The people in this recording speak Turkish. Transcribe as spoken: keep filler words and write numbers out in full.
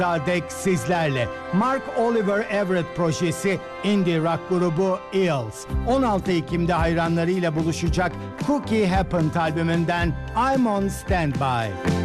dek sizlerle. Mark Oliver Everett projesi indie rock grubu Eels. on altı Ekim'de hayranlarıyla buluşacak Cookie Happened albümünden I'm on Standby.